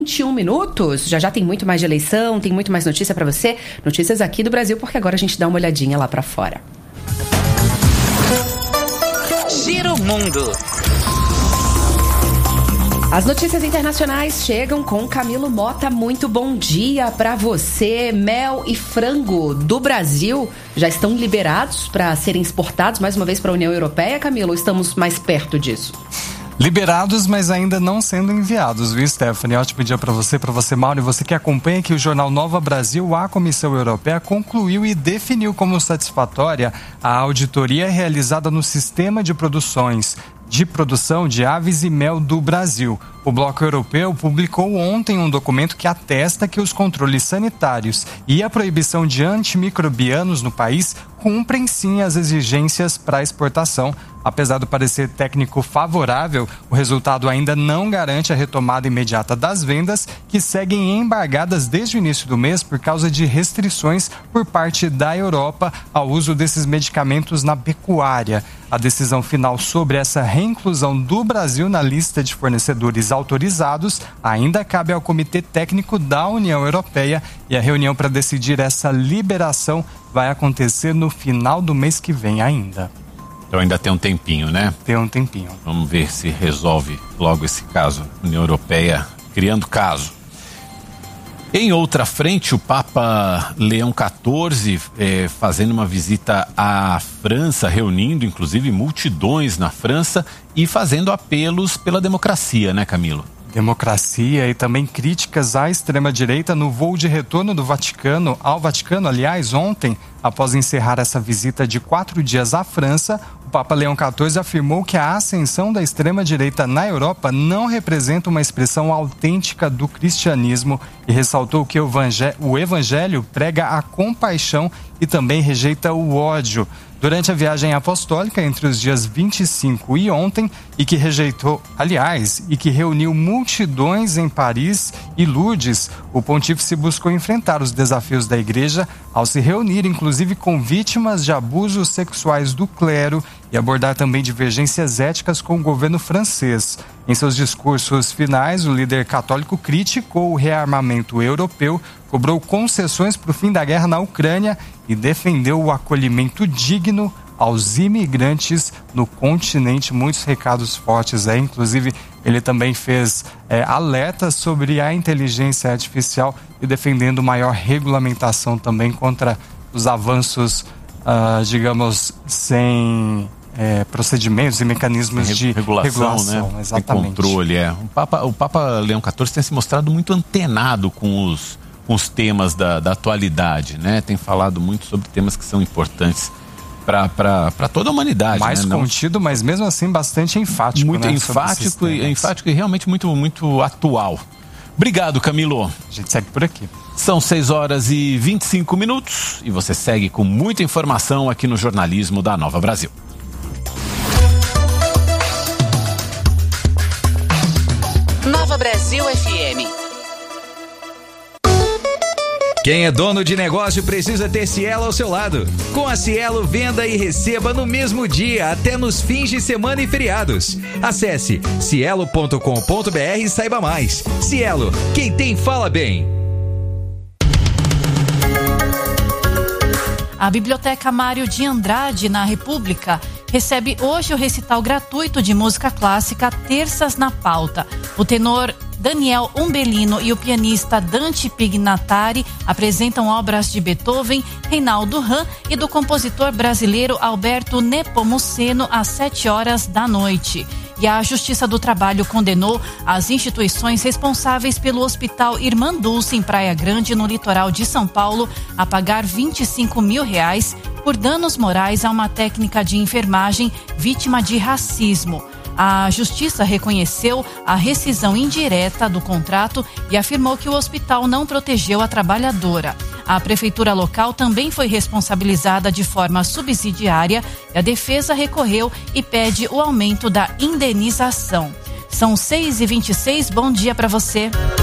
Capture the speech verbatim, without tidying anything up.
vinte e um minutos, já já tem muito mais de eleição, tem muito mais notícia pra você, notícias aqui do Brasil, porque agora a gente dá uma olhadinha lá pra fora. Giro Mundo. As notícias internacionais chegam com Camilo Mota. Muito bom dia pra você. Mel e frango do Brasil já estão liberados para serem exportados mais uma vez para a União Europeia, Camilo? Ou estamos mais perto disso? Liberados, mas ainda não sendo enviados, viu, Stephanie? Ótimo dia para você, para você, Mauro. E você que acompanha aqui o Jornal Nova Brasil, a Comissão Europeia concluiu e definiu como satisfatória a auditoria realizada no sistema de produções de produção de aves e mel do Brasil. O Bloco Europeu publicou ontem um documento que atesta que os controles sanitários e a proibição de antimicrobianos no país cumprem sim as exigências para a exportação. Apesar do parecer técnico favorável, o resultado ainda não garante a retomada imediata das vendas, que seguem embargadas desde o início do mês por causa de restrições por parte da Europa ao uso desses medicamentos na pecuária. A decisão final sobre essa reinclusão do Brasil na lista de fornecedores autorizados ainda cabe ao Comitê Técnico da União Europeia, e a reunião para decidir essa liberação vai acontecer no final do mês que vem ainda. Então ainda tem um tempinho, né? Tem um tempinho. Vamos ver se resolve logo esse caso. União Europeia criando caso. Em outra frente, o Papa Leão quatorze é, fazendo uma visita à França, reunindo inclusive multidões na França e fazendo apelos pela democracia, né, Camilo? Democracia e também críticas à extrema-direita no voo de retorno do Vaticano, ao Vaticano, aliás, ontem, após encerrar essa visita de quatro dias à França, o Papa Leão quatorze afirmou que a ascensão da extrema-direita na Europa não representa uma expressão autêntica do cristianismo e ressaltou que o evangelho, o evangelho prega a compaixão e também rejeita o ódio. Durante a viagem apostólica entre os dias vinte e cinco e ontem, e que rejeitou, aliás, e que reuniu multidões em Paris e Lourdes, o pontífice buscou enfrentar os desafios da igreja ao se reunir, inclusive, com vítimas de abusos sexuais do clero e abordar também divergências éticas com o governo francês. Em seus discursos finais, o líder católico criticou o rearmamento europeu, cobrou concessões para o fim da guerra na Ucrânia e defendeu o acolhimento digno aos imigrantes no continente. Muitos recados fortes aí, inclusive ele também fez é, alertas sobre a inteligência artificial e defendendo maior regulamentação também contra os avanços, uh, digamos, sem é, procedimentos e mecanismos Re- de regulação, regulação, né? Exatamente. Tem controle, é. O Papa, o Papa Leão quatorze tem se mostrado muito antenado com os com os temas da, da atualidade, né? Tem falado muito sobre temas que são importantes para toda a humanidade. Mais né? contido, Não... mas mesmo assim bastante enfático. Muito né? enfático, e, enfático e realmente muito, muito atual. Obrigado, Camilo. A gente segue por aqui. São seis horas e vinte e cinco minutos e você segue com muita informação aqui no jornalismo da Nova Brasil. Nova Brasil F M. Quem é dono de negócio precisa ter Cielo ao seu lado. Com a Cielo, venda e receba no mesmo dia, até nos fins de semana e feriados. Acesse cielo ponto com ponto b r e saiba mais. Cielo, quem tem fala bem. A Biblioteca Mário de Andrade, na República, recebe hoje o recital gratuito de música clássica Terças na Pauta. O tenor Daniel Umbelino e o pianista Dante Pignatari apresentam obras de Beethoven, Reinaldo Hahn e do compositor brasileiro Alberto Nepomuceno às sete horas da noite. E a Justiça do Trabalho condenou as instituições responsáveis pelo Hospital Irmã Dulce em Praia Grande, no litoral de São Paulo, a pagar vinte e cinco mil reais por danos morais a uma técnica de enfermagem vítima de racismo. A Justiça reconheceu a rescisão indireta do contrato e afirmou que o hospital não protegeu a trabalhadora. A prefeitura local também foi responsabilizada de forma subsidiária e a defesa recorreu e pede o aumento da indenização. São seis e vinte e seis, bom dia para você.